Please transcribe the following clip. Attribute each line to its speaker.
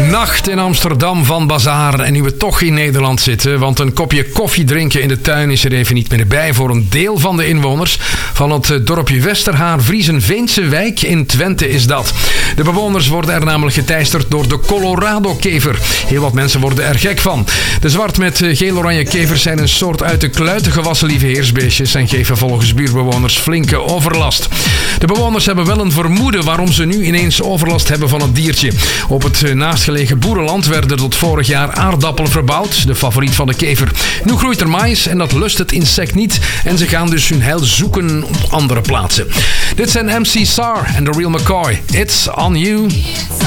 Speaker 1: Nacht in Amsterdam van Bazaar en nu we toch in Nederland zitten, want een kopje koffie drinken in de tuin is er even niet meer bij voor een deel van de inwoners van het dorpje Westerhaar-Vriezen-Veense wijk in Twente is dat. De bewoners worden er namelijk geteisterd door de Colorado-kever. Heel wat mensen worden er gek van. De zwart met geel-oranje kevers zijn een soort uit de kluiten gewassen lieve heersbeestjes en geven volgens buurtbewoners flinke overlast. De bewoners hebben wel een vermoeden waarom ze nu ineens overlast hebben van het diertje. Op het naastgelegen boerenland werden tot vorig jaar aardappelen verbouwd, de favoriet van de kever. Nu groeit er maïs en dat lust het insect niet en ze gaan dus hun heil zoeken op andere plaatsen. Dit zijn MC Sar en The Real McCoy. It's on you.